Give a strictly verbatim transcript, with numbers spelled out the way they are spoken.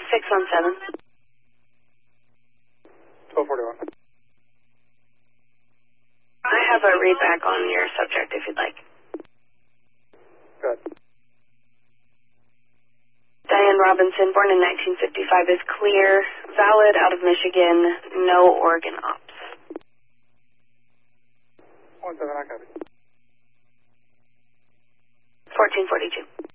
six one seven. twelve forty-one. I have a read back on your subject if you'd like. Good. Diane Robinson, born in nineteen fifty-five, is clear, valid, out of Michigan, no Oregon ops. one seven, I copy. fourteen forty-two.